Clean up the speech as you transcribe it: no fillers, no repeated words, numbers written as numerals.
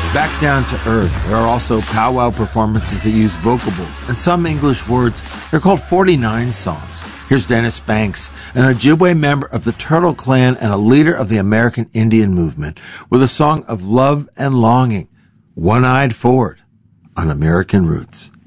Back down to earth, there are also powwow performances that use vocables and some English words. They're called 49 songs. Here's Dennis Banks, an Ojibwe member of the Turtle Clan and a leader of the American Indian movement, with a song of love and longing, One-Eyed Forward, on American Roots.